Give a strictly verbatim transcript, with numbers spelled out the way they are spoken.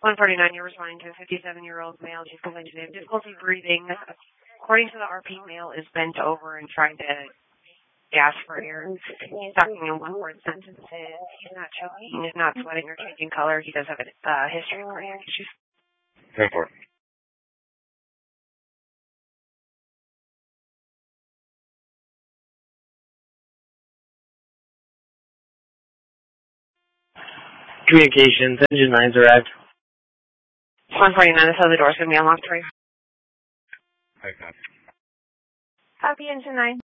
one forty-nine, you're responding to a fifty-seven-year-old male. She's complaining today of difficulty breathing. According to the R P, male is bent over and trying to gasp for air. He's talking in one-word sentences. He's not choking. He's not sweating or changing color. He does have a uh, history of cardiac issues. ten four. Communications, engine nine's arrived. one forty-nine, this other door's going to be unlocked for you. I copy. Copy, engine nine.